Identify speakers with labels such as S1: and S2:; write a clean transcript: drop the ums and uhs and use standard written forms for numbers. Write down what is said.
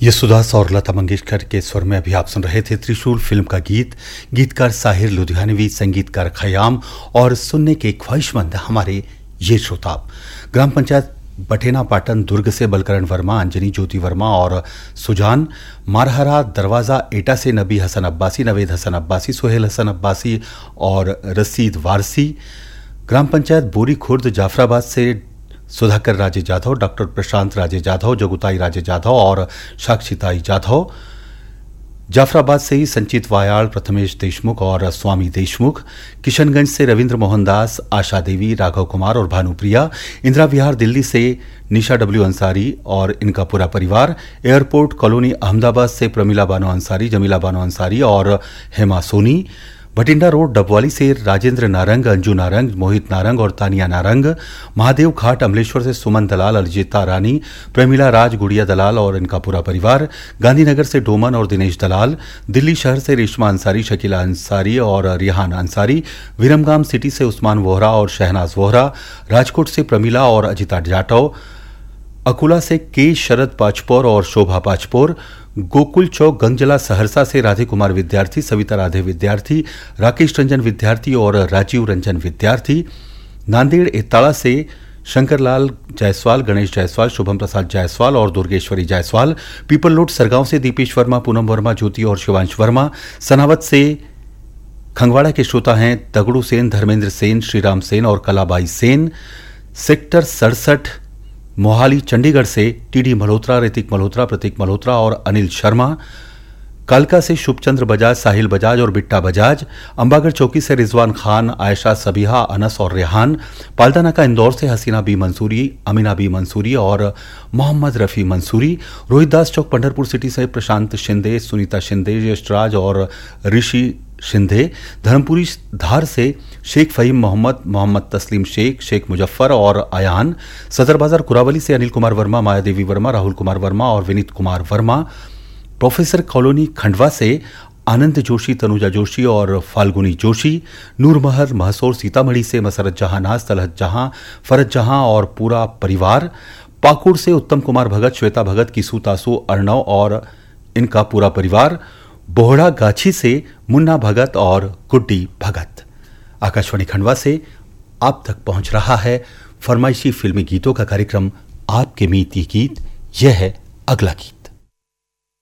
S1: यशोदास और लता मंगेशकर के स्वर में अभी आप सुन रहे थे त्रिशूल फिल्म का गीत। गीतकार साहिर लुधियानवी, संगीतकार खयाम और सुनने के ख्वाहिशमंद हमारे ये श्रोता। ग्राम पंचायत बठेना पाटन दुर्ग से बलकरण वर्मा, अंजनी ज्योति वर्मा और सुजान, मारहरा दरवाजा एटा से नबी हसन अब्बासी, नवेद हसन अब्बासी, सोहेल हसन अब्बासी और रसीद वारसी। ग्राम पंचायत बोरी खुर्द जाफराबाद से सुधाकर राजे जाधव, डॉक्टर प्रशांत राजे जाधव, जगुताई राजे जाधव और साक्षिताई जाधव। जाफराबाद से ही संचित वायाल, प्रथमेश देशमुख और स्वामी देशमुख। किशनगंज से रविंद्र मोहन दास, आशा देवी, राघव कुमार और भानुप्रिया। इंदिरा विहार दिल्ली से निशा डब्ल्यू अंसारी और इनका पूरा परिवार। एयरपोर्ट कॉलोनी अहमदाबाद से प्रमिला बानो अंसारी, जमीला बानो अंसारी और हेमा सोनी। भटिंडा रोड डबवाली से राजेंद्र नारंग, अंजू नारंग, मोहित नारंग और तानिया नारंग। महादेव घाट अमलेश्वर से सुमन दलाल, अरिजीता रानी, प्रेमिला राज, गुड़िया दलाल और इनका पूरा परिवार। गांधीनगर से डोमन और दिनेश दलाल। दिल्ली शहर से रेशमा अंसारी, शकीला अंसारी और रिहान अंसारी। विरमगाम सिटी से उस्मान वोहरा और शहनाज वोहरा। राजकोट से प्रमिला और अजिता जाटव। अकुला से के शरद पाचपोर और शोभा पाचपोर। गोकुल चौक गंगजला सहरसा से राधे कुमार विद्यार्थी, सविता राधे विद्यार्थी, राकेश रंजन विद्यार्थी और राजीव रंजन विद्यार्थी। नांदेड़ एताड़ा से शंकरलाल जायसवाल, गणेश जायसवाल, शुभम प्रसाद जायसवाल और दुर्गेश्वरी जायसवाल। पीपल रोड सरगांव से दीपेश वर्मा, पूनम वर्मा, ज्योति और शिवांश वर्मा। सनावत से खंगवाड़ा के श्रोता हैं तगड़ू सेन, धर्मेंद्र सेन, श्रीराम सेन और कलाबाई सेन। सेक्टर 67 मोहाली चंडीगढ़ से टीडी मल्होत्रा, ऋतिक मल्होत्रा, प्रतीक मल्होत्रा और अनिल शर्मा। कालका से शुभचंद्र बजाज, साहिल बजाज और बिट्टा बजाज। अंबागढ़ चौकी से रिजवान खान, आयशा सबिहा, अनस और रेहान। पाल्टानाका इंदौर से हसीना बी मंसूरी, अमीना बी मंसूरी और मोहम्मद रफ़ी मंसूरी। रोहितदास चौक पंढरपुर सिटी से प्रशांत शिंदे, सुनीता शिंदे, यशराज और ऋषि शिंदे। धर्मपुरी धार से शेख फहीम मोहम्मद, मोहम्मद तस्लीम शेख, शेख मुजफ्फर और अयान। सदर बाजार कुरावली से अनिल कुमार वर्मा, माया देवी वर्मा, राहुल कुमार वर्मा और विनीत कुमार वर्मा। प्रोफेसर कॉलोनी खंडवा से आनंद जोशी, तनुजा जोशी और फाल्गुनी जोशी। नूरमहर महसौर सीतामढ़ी से मसरत जहां नाज, तलहत जहां, फरत जहां और पूरा परिवार। पाकुड़ से उत्तम कुमार भगत, श्वेता भगत, किसू तासू अर्णव और इनका पूरा परिवार। बोहड़ा गाछी से मुन्ना भगत और गुड्डी भगत। आकाशवाणी खंडवा से आप तक पहुंच रहा है फरमाइशी फिल्मी गीतों का कार्यक्रम आपके मीत ये गीत। यह है अगला गीत।